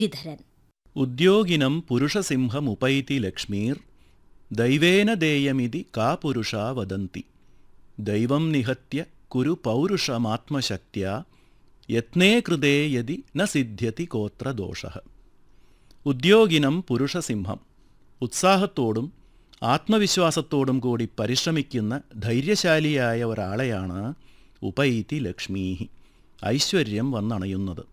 ഗിരിധരൻ. ഉദ്യോഗിനം പുരുഷസിംഹമുപൈതി ലക്ഷ്മീർ ദൈവേന ദേയമിതി കാ പുരുഷാ വദന്തി ദൈവം നിഹത്യ കുരു പൗരുഷമാത്മശക്ത്യാ യത്നേ കൃതേ യദി ന സിദ്ധ്യതി കോത്ര ദോഷഃ. ഉദ്യോഗിനം പുരുഷസിംഹം, ഉത്സാഹത്തോടും ആത്മവിശ്വാസത്തോടും കൂടി പരിശ്രമിക്കുന്ന ധൈര്യശാലിയായ ഒരാളെയാണ് ഉപൈതി ലക്ഷ്മീഹി, ഐശ്വര്യം വന്നണയുന്നത്.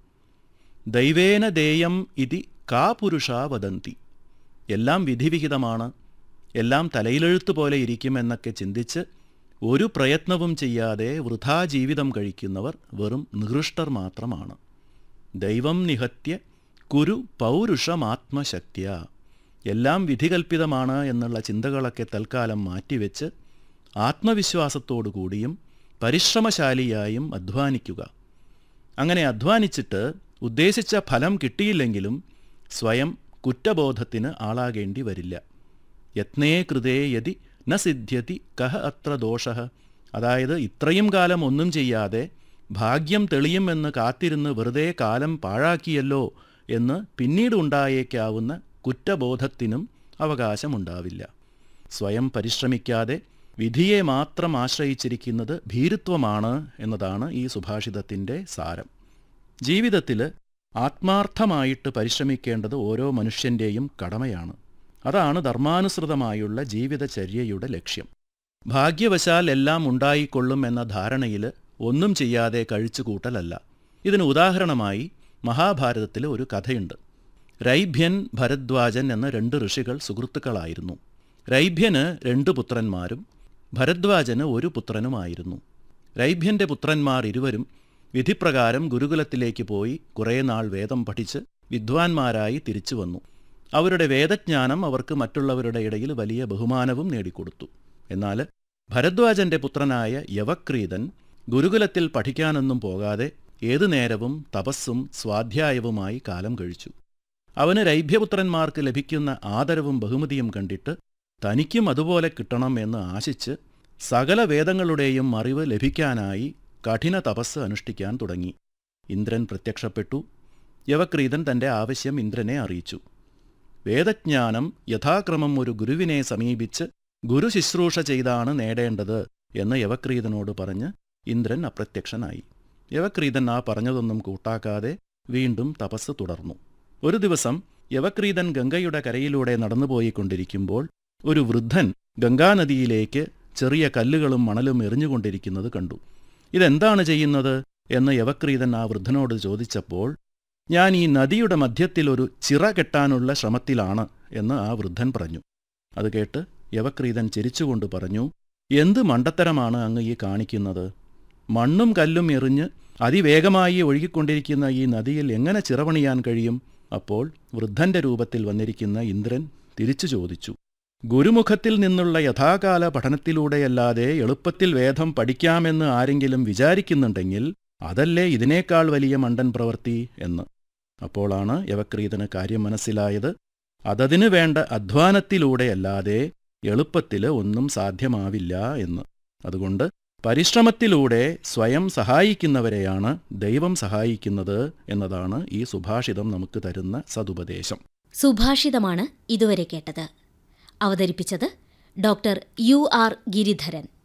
ദൈവേന ദേയം ഇതി കാ പുരുഷാ വദന്തി, എല്ലാം വിധിവിഹിതമാണ്, എല്ലാം തലയിലെഴുത്ത് പോലെ ഇരിക്കുമെന്നൊക്കെ ചിന്തിച്ച് ഒരു പ്രയത്നവും ചെയ്യാതെ വൃഥാ ജീവിതം കഴിക്കുന്നവർ വെറും നികൃഷ്ടർ മാത്രമാണ്. ദൈവം നിഹത്യ കുരു പൗരുഷമാത്മശക്തിയ, എല്ലാം വിധികൽപ്പിതമാണ് എന്നുള്ള ചിന്തകളൊക്കെ തൽക്കാലം മാറ്റിവെച്ച് ആത്മവിശ്വാസത്തോടുകൂടിയും പരിശ്രമശാലിയായും അധ്വാനിക്കുക. അങ്ങനെ അധ്വാനിച്ചിട്ട് ഉദ്ദേശിച്ച ഫലം കിട്ടിയില്ലെങ്കിലും സ്വയം കുറ്റബോധത്തിന് ആളാകേണ്ടി വരില്ല. യത്നേ കൃതേ യതി ന സിദ്ധ്യതി കഹ അത്ര ദോഷഃ, അതായത് ഇത്രയും കാലം ഒന്നും ചെയ്യാതെ ഭാഗ്യം തെളിയുമെന്ന് കാത്തിരുന്ന് വെറുതെ കാലം പാഴാക്കിയല്ലോ എന്ന് പിന്നീട് ഉണ്ടായേക്കാവുന്ന കുറ്റബോധത്തിനും അവകാശമുണ്ടാവില്ല. സ്വയം പരിശ്രമിക്കാതെ വിധിയെ മാത്രം ആശ്രയിച്ചിരിക്കുന്നത് ഭീരുത്വമാണ് എന്നതാണ് ഈ സുഭാഷിതത്തിൻ്റെ സാരം. ജീവിതത്തിൽ ആത്മാർത്ഥമായിട്ട് പരിശ്രമിക്കേണ്ടത് ഓരോ മനുഷ്യൻ്റെയും കടമയാണ്. അതാണ് ധർമാനുസൃതമായുള്ള ജീവിതചര്യയുടെ ലക്ഷ്യം. ഭാഗ്യവശാൽ എല്ലാം ഉണ്ടായിക്കൊള്ളും എന്ന ധാരണയിൽ ഒന്നും ചെയ്യാതെ കഴിച്ചുകൂട്ടലല്ല. ഇതിന് ഉദാഹരണമായി മഹാഭാരതത്തിൽ ഒരു കഥയുണ്ട്. രൈഭ്യൻ, ഭരദ്വാജൻ എന്ന 2 ഋഷികൾ സുഹൃത്തുക്കളായിരുന്നു. രൈഭ്യന് 2 പുത്രന്മാരും ഭരദ്വാജന് 1 പുത്രനുമായിരുന്നു. രൈഭ്യൻ്റെ പുത്രന്മാർ ഇരുവരും വിധിപ്രകാരം ഗുരുകുലത്തിലേക്ക് പോയി കുറേ നാൾ വേദം പഠിച്ച് വിദ്വാൻമാരായി തിരിച്ചു വന്നു. അവരുടെ വേദജ്ഞാനം അവർക്ക് മറ്റുള്ളവരുടെ ഇടയിൽ വലിയ ബഹുമാനവും നേടിക്കൊടുത്തു. എന്നാൽ ഭരദ്വാജൻ്റെ പുത്രനായ യവക്രീതൻ ഗുരുകുലത്തിൽ പഠിക്കാനൊന്നും പോകാതെ ഏതു നേരവും തപസ്സും സ്വാധ്യായവുമായി കാലം കഴിച്ചു. അവന് രൈഭ്യപുത്രന്മാർക്ക് ലഭിക്കുന്ന ആദരവും ബഹുമതിയും കണ്ടിട്ട് തനിക്കും അതുപോലെ കിട്ടണം എന്ന് ആശിച്ച് സകല വേദങ്ങളുടെയും അറിവ് ലഭിക്കാനായി കഠിന തപസ് അനുഷ്ഠിക്കാൻ തുടങ്ങി. ഇന്ദ്രൻ പ്രത്യക്ഷപ്പെട്ടു. യവക്രീതൻ തൻ്റെ ആവശ്യം ഇന്ദ്രനെ അറിയിച്ചു. വേദജ്ഞാനം യഥാക്രമം ഒരു ഗുരുവിനെ സമീപിച്ച് ഗുരുശുശ്രൂഷ ചെയ്താണ് നേടേണ്ടത് എന്ന് യവക്രീതനോട് പറഞ്ഞ് ഇന്ദ്രൻ അപ്രത്യക്ഷനായി. യവക്രീതൻ ആ പറഞ്ഞതൊന്നും കൂട്ടാക്കാതെ വീണ്ടും തപസ് തുടർന്നു. ഒരു ദിവസം യവക്രീതൻ ഗംഗയുടെ കരയിലൂടെ നടന്നുപോയിക്കൊണ്ടിരിക്കുമ്പോൾ ഒരു വൃദ്ധൻ ഗംഗാനദിയിലേക്ക് ചെറിയ കല്ലുകളും മണലും എറിഞ്ഞുകൊണ്ടിരിക്കുന്നത് കണ്ടു. ഇതെന്താണ് ചെയ്യുന്നത് എന്ന് യവക്രീതൻ ആ വൃദ്ധനോട് ചോദിച്ചപ്പോൾ, ഞാൻ ഈ നദിയുടെ മധ്യത്തിൽ ഒരു ചിറ കെട്ടാനുള്ള ശ്രമത്തിലാണ് എന്ന് ആ വൃദ്ധൻ പറഞ്ഞു. അത് കേട്ട് യവക്രീതൻ ചിരിച്ചുകൊണ്ട് പറഞ്ഞു, എന്ത് മണ്ടത്തരമാണ് അങ്ങ് ഈ കാണിക്കുന്നത്? മണ്ണും കല്ലും എറിഞ്ഞ് അതിവേഗമായി ഒഴുകിക്കൊണ്ടിരിക്കുന്ന ഈ നദിയിൽ എങ്ങനെ ചിറപണിയാൻ കഴിയും? അപ്പോൾ വൃദ്ധന്റെ രൂപത്തിൽ വന്നിരിക്കുന്ന ഇന്ദ്രൻ തിരിച്ചു ചോദിച്ചു, ഗുരുമുഖത്തിൽ നിന്നുള്ള യഥാകാല പഠനത്തിലൂടെയല്ലാതെ എളുപ്പത്തിൽ വേദം പഠിക്കാമെന്ന് ആരെങ്കിലും വിചാരിക്കുന്നുണ്ടെങ്കിൽ അതല്ലേ ഇതിനേക്കാൾ വലിയ മണ്ടൻ പ്രവൃത്തി എന്ന്. അപ്പോളാണ് യവക്രീതന് കാര്യം മനസ്സിലായത്. അതതിനു വേണ്ട അധ്വാനത്തിലൂടെയല്ലാതെ എളുപ്പത്തിൽ ഒന്നും സാധ്യമാവില്ല എന്ന്. അതുകൊണ്ട് പരിശ്രമത്തിലൂടെ സ്വയം സഹായിക്കുന്നവരെയാണ് ദൈവം സഹായിക്കുന്നത് എന്നതാണ് ഈ സുഭാഷിതം നമുക്ക് തരുന്ന സതുപദേശം. സുഭാഷിതമാണ് ഇതുവരെ കേട്ടത്. അവതരിപ്പിച്ചത് ഡോക്ടർ UR ഗിരിധരൻ.